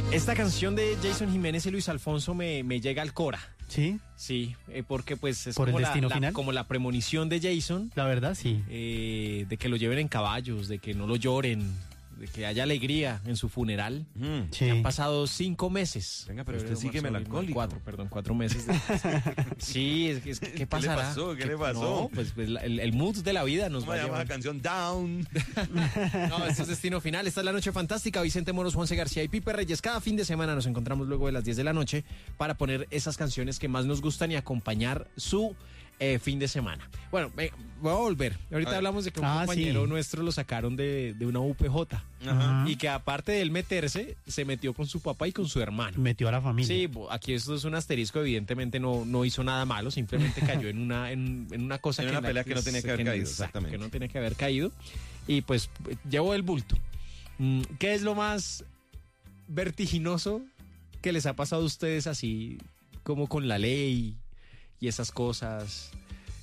Esta canción de Jason Jiménez y Luis Alfonso me llega al cora. ¿Sí? Sí, porque pues es ¿Por como el destino final? como la premonición de Jason. La verdad, sí. De que lo lleven en caballos, de que no lo lloren, de que haya alegría en su funeral. Sí. Han pasado 5 meses. Venga, pero usted sigue melancólico. 4 meses. Sí, ¿qué pasará? pasó? ¿Qué le pasó? No, pues el mood de la vida nos ¿Cómo va a se llama la llevar. canción? Down. No, esto es Destino Final. Esta es La Noche Fantástica. Vicente Moros, Juanse García y Pipe Reyes. Cada fin de semana nos encontramos luego de las 10 de la noche para poner esas canciones que más nos gustan y acompañar su fin de semana. Bueno, voy a volver. Ahorita hablamos de que un compañero nuestro lo sacaron de una UPJ. Ajá. Y que aparte de él meterse, se metió con su papá y con su hermano. Metió a la familia. Sí, aquí esto es un asterisco, evidentemente no hizo nada malo, simplemente cayó en una cosa en una pelea que no tenía que haber caído, exactamente. Que no tenía que haber caído, y pues llevó el bulto. ¿Qué es lo más vertiginoso que les ha pasado a ustedes así, como con la ley y esas cosas?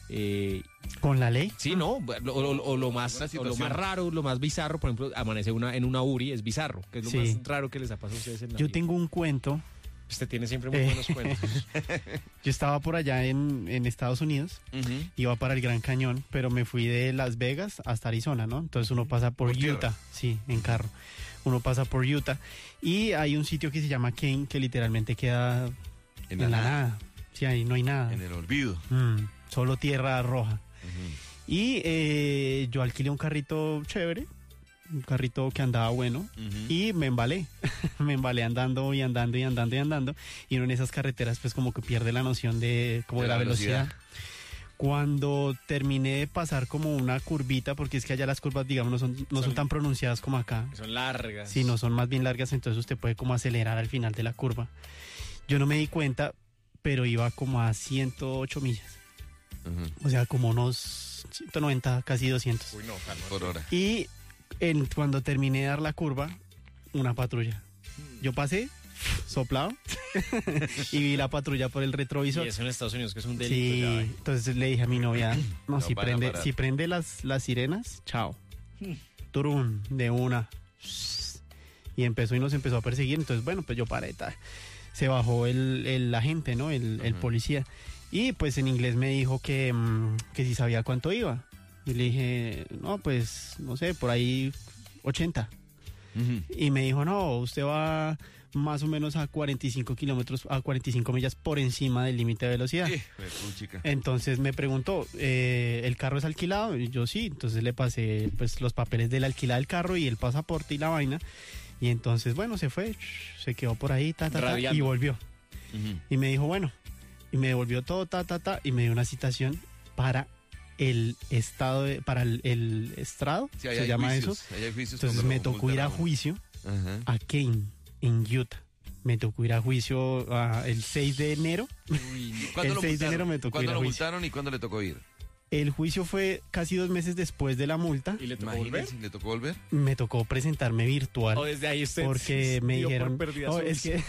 ¿Con la ley? Sí, ¿no? O lo más raro, lo más bizarro, por ejemplo, amanecer en una URI es bizarro, que es lo más raro que les ha pasado a ustedes en la vida. Yo tengo un cuento. Usted tiene siempre muy buenos cuentos. Yo estaba por allá en Estados Unidos, iba para el Gran Cañón, pero me fui de Las Vegas hasta Arizona, ¿no? Entonces uno pasa por Utah, sí, en carro. Uno pasa por Utah y hay un sitio que se llama Kane, que literalmente queda en la nada. Sí, ahí no hay nada. En el olvido. Solo tierra roja. Y yo alquilé un carrito chévere, un carrito que andaba bueno, y me embalé. Me embalé andando y andando y andando y andando. Y uno en esas carreteras pues como que pierde la noción de la velocidad. Cuando terminé de pasar como una curvita, porque es que allá las curvas, digamos, no son tan pronunciadas como acá. Son largas. Sí, no son más bien largas, entonces usted puede como acelerar al final de la curva. Yo no me di cuenta, pero iba como a 108 millas. O sea, como unos 190, casi 200. Uy, no, calma. Por hora. Y cuando terminé de dar la curva, una patrulla. Yo pasé, soplado, y vi la patrulla por el retrovisor. Y eso en Estados Unidos, que es un delito. Sí, entonces le dije a mi novia, no, si van a parar. si prende las sirenas, chao. Turun, de una. Y nos empezó a perseguir, entonces bueno, pues yo paré. Se bajó el agente, ¿no? El policía. Y pues en inglés me dijo que si sabía cuánto iba. Y le dije, no, pues, no sé, por ahí 80. Y me dijo, no, usted va más o menos a 45 millas por encima del límite de velocidad. Entonces me preguntó, ¿el carro es alquilado? Y yo sí, entonces le pasé pues los papeles de la alquilada del carro y el pasaporte y la vaina. Y entonces, bueno, se fue, se quedó por ahí, y volvió. Y me dijo, bueno, y me devolvió todo, y me dio una citación para el estrado, sí, se llama juicios, eso. Entonces me tocó ir a juicio a Kane, en Utah. Me tocó ir a juicio el 6 de enero. El 6 de enero me tocó ir a juicio. ¿Cuándo lo multaron y cuándo le tocó ir? El juicio fue casi 2 meses después de la multa. ¿Y le tocó volver? ¿Le tocó volver? Me tocó presentarme virtual. Desde ahí usted porque me dijeron, es que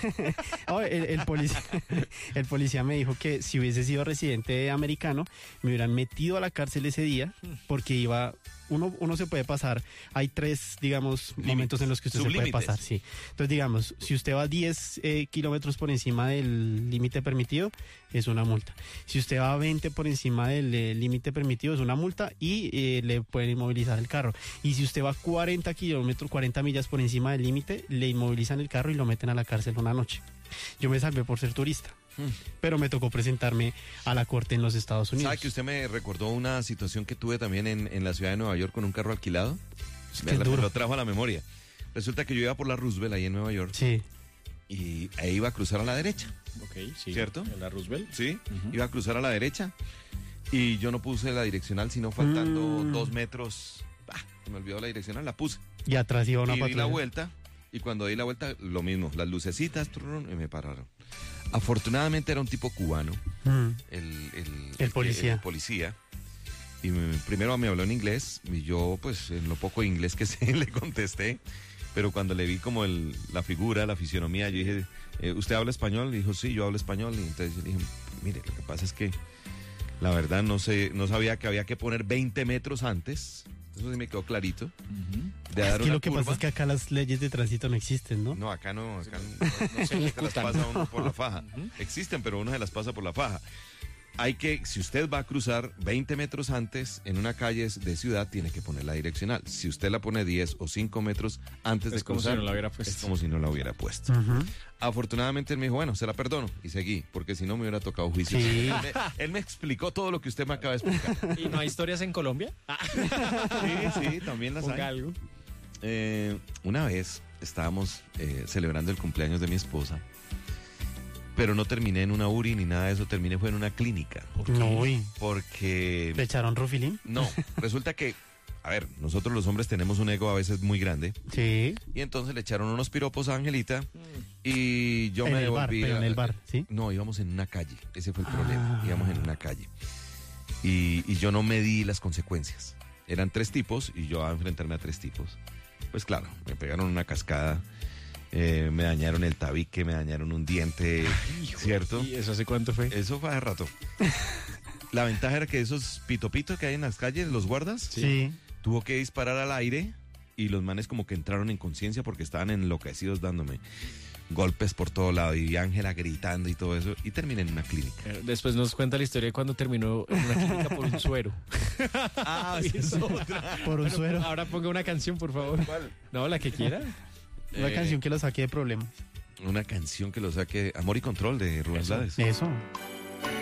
el policía me dijo que si hubiese sido residente americano, me hubieran metido a la cárcel ese día, porque uno se puede pasar, hay 3, digamos, momentos en los que usted se puede pasar, sí. Entonces, digamos, si usted va 10 kilómetros por encima del límite permitido, es una multa. Si usted va 20 por encima del límite permitido, es una multa y le pueden inmovilizar el carro. Y si usted va 40 millas por encima del límite, le inmovilizan el carro y lo meten a la cárcel una noche. Yo me salvé por ser turista. Pero me tocó presentarme a la corte en los Estados Unidos. ¿Sabe que usted me recordó una situación que tuve también en la ciudad de Nueva York con un carro alquilado? Me lo trajo a la memoria. Resulta que yo iba por la Roosevelt ahí en Nueva York. Sí. Y ahí iba a cruzar a la derecha. Ok, sí. ¿Cierto? En la Roosevelt. Sí, iba a cruzar a la derecha. Y yo no puse la direccional, sino faltando 2 metros. Se me olvidó la direccional, la puse. Y atrás iba una patrulla. Y di la vuelta. Y cuando di la vuelta, lo mismo, las lucecitas, y me pararon. Afortunadamente era un tipo cubano, el policía. El policía. Y primero me habló en inglés, y yo pues en lo poco inglés que sé le contesté. Pero cuando le vi como la figura, la fisionomía, yo dije, ¿usted habla español? Y dijo, sí, yo hablo español. Y entonces yo dije, mire, lo que pasa es que la verdad no sabía que había que poner 20 metros antes. Eso sí me quedó clarito. de dar Es que una lo que curva. pasa es que acá las leyes de tránsito no existen, ¿no? No, acá no se las pasa uno por la faja. Existen, pero uno se las pasa por la faja. Hay que, si usted va a cruzar 20 metros antes en una calle de ciudad, tiene que poner la direccional. Si usted la pone 10 o 5 metros antes de Es como cruzar, si no la hubiera puesto. es como si no la hubiera puesto. Ujú. Afortunadamente él me dijo, bueno, se la perdono y seguí, porque si no me hubiera tocado juicio. Sí. Él me explicó todo lo que usted me acaba de explicar. ¿Y no hay historias en Colombia? Sí, también las Ponga hay. algo. Una vez estábamos celebrando el cumpleaños de mi esposa, pero no terminé en una URI ni nada de eso, terminé fue en una clínica. No, uy. Porque, ¿Le echaron rufilín? no, resulta que, a ver, nosotros los hombres tenemos un ego a veces muy grande, Sí. y entonces le echaron unos piropos a Angelita, y yo En me el bar, devolví. pero en el bar, ¿sí? No, íbamos en una calle, ese fue el problema, Ah. íbamos en una calle. Y yo no medí las consecuencias. Eran 3 tipos y yo a enfrentarme a 3 tipos. Pues claro, me pegaron una cascada, me dañaron el tabique, me dañaron un diente, ¿cierto? ¿Y eso hace cuánto fue? Eso fue hace rato. La ventaja era que esos pito-pito que hay en las calles, los guardas, Sí. tuvo que disparar al aire y los manes como que entraron en conciencia porque estaban enloquecidos dándome golpes por todo lado y Ángela gritando y todo eso y terminé en una clínica. Después nos cuenta la historia de cuando terminó en una clínica por un suero. Ah, esa es otra. Por un suero. Ahora ponga una canción, por favor. No, la que quiera. Una canción que lo saque de problemas. Una canción que lo saque, Amor y Control de Rubén Eso. Blades. Eso.